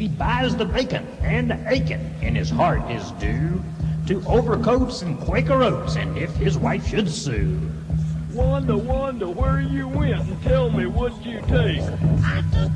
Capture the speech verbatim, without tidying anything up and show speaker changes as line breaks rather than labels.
He buys the bacon and the aching in his heart is due to overcoats and Quaker oats, and if his wife should sue.
Wanda, Wanda, where you went and tell me what you take?